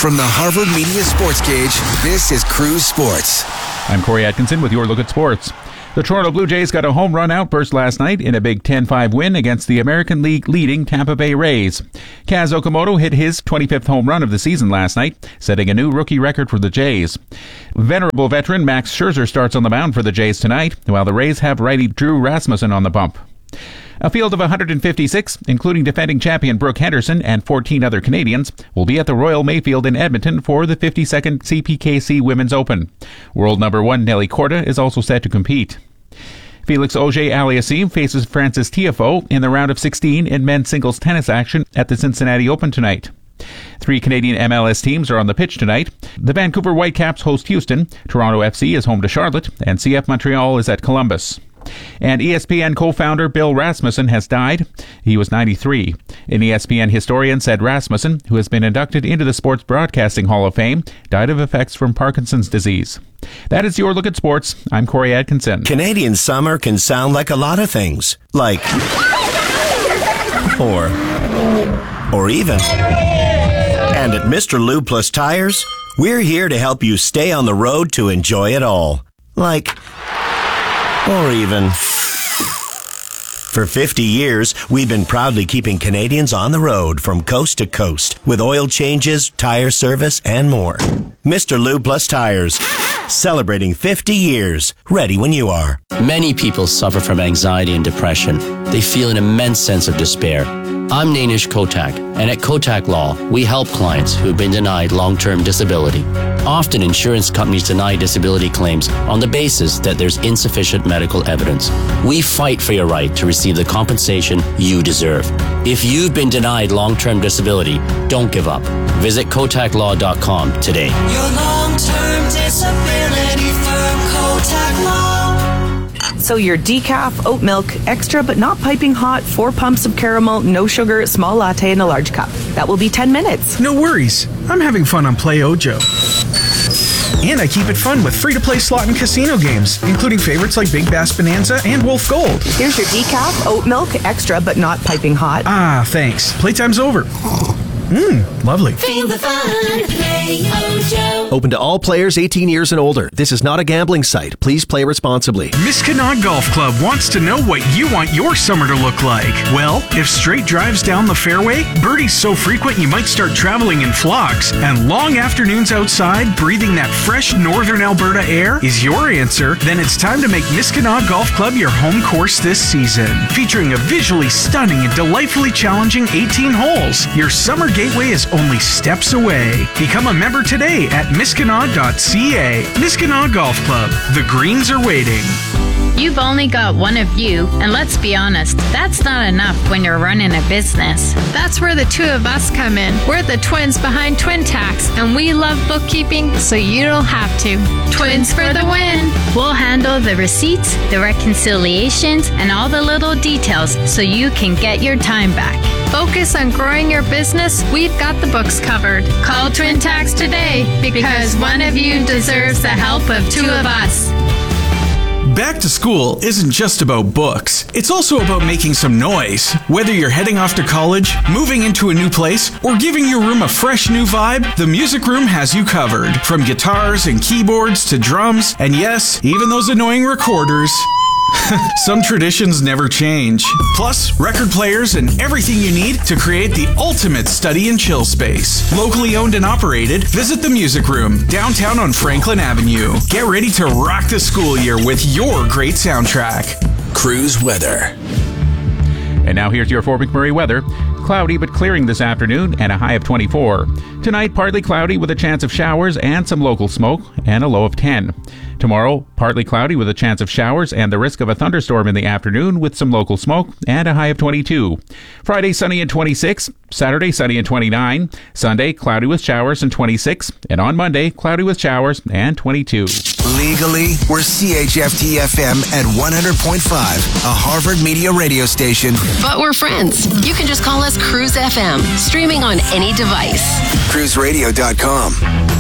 From the Harvard Media Sports Cage, this is Cruise Sports. I'm Corey Atkinson with your look at sports. The Toronto Blue Jays got a home run outburst last night in a big 10-5 win against the American League leading Tampa Bay Rays. Kaz Okamoto hit his 25th home run of the season last night, setting a new rookie record for the Jays. Venerable veteran Max Scherzer starts on the mound for the Jays tonight, while the Rays have righty Drew Rasmussen on the bump. A field of 156, including defending champion Brooke Henderson and 14 other Canadians, will be at the Royal Mayfield in Edmonton for the 52nd CPKC Women's Open. World number 1 Nelly Korda is also set to compete. Felix Auger-Aliassime faces Francis Tiafoe in the round of 16 in men's singles tennis action at the Cincinnati Open tonight. 3 Canadian MLS teams are on the pitch tonight. The Vancouver Whitecaps host Houston, Toronto FC is home to Charlotte, and CF Montreal is at Columbus. And ESPN co-founder Bill Rasmussen has died. He was 93. An ESPN historian said Rasmussen, who has been inducted into the Sports Broadcasting Hall of Fame, died of effects from Parkinson's disease. That is your look at sports. I'm Corey Atkinson. Canadian summer can sound like a lot of things. Like, or even. And at Mr. Lube Plus Tires, we're here to help you stay on the road to enjoy it all. Like, or even. For 50 years, we've been proudly keeping Canadians on the road from coast to coast with oil changes, tire service, and more. Mr. Lube Plus Tires, celebrating 50 years, ready when you are. Many people suffer from anxiety and depression. They feel an immense sense of despair. I'm Nainish Kotak, and at Kotak Law, we help clients who have been denied long-term disability. Often, insurance companies deny disability claims on the basis that there's insufficient medical evidence. We fight for your right to receive the compensation you deserve. If you've been denied long-term disability, don't give up. Visit KotakLaw.com today. Your long-term disability firm, Kotak Law. So your decaf, oat milk, extra but not piping hot, 4 pumps of caramel, no sugar, small latte in a large cup. That will be 10 minutes. No worries. I'm having fun on Play Ojo. And I keep it fun with free-to-play slot and casino games, including favorites like Big Bass Bonanza and Wolf Gold. Here's your decaf, oat milk, extra but not piping hot. Ah, thanks. Playtime's over. Lovely. Feel the fun. Play Ojo. Open to all players 18 years and older. This is not a gambling site. Please play responsibly. Miskinaw Golf Club wants to know what you want your summer to look like. Well, if straight drives down the fairway, birdies so frequent you might start traveling in flocks, and long afternoons outside breathing that fresh northern Alberta air is your answer, then it's time to make Miskinaw Golf Club your home course this season. Featuring a visually stunning and delightfully challenging 18 holes, your summer gateway is only steps away. Become a member today at Miskinaw.ca. Miskinaw Golf Club. The greens are waiting. You've only got one of you, and let's be honest, that's not enough when you're running a business. That's where the two of us come in. We're the twins behind Twin Tax, and we love bookkeeping, so you don't have to. Twins for the win! We'll handle the receipts, the reconciliations, and all the little details so you can get your time back. Focus on growing your business, we've got the books covered. Call Twin Tax today, because one of you deserves the help of two of us. Back to school isn't just about books. It's also about making some noise. Whether you're heading off to college, moving into a new place, or giving your room a fresh new vibe, the Music Room has you covered. From guitars and keyboards to drums, and yes, even those annoying recorders. Some traditions never change. Plus, record players and everything you need to create the ultimate study and chill space. Locally owned and operated, visit the Music Room, downtown on Franklin Avenue. Get ready to rock the school year with your great soundtrack. Cruise weather. And now here's your Fort McMurray weather. Cloudy but clearing this afternoon and a high of 24. Tonight, partly cloudy with a chance of showers and some local smoke and a low of 10. Tomorrow, partly cloudy with a chance of showers and the risk of a thunderstorm in the afternoon with some local smoke and a high of 22. Friday, sunny and 26. Saturday, sunny and 29. Sunday, cloudy with showers and 26. And on Monday, cloudy with showers and 22. Legally, we're CHFT-FM at 100.5, a Harvard Media radio station. But we're friends. You can just call us Cruise FM, streaming on any device. CruiseRadio.com.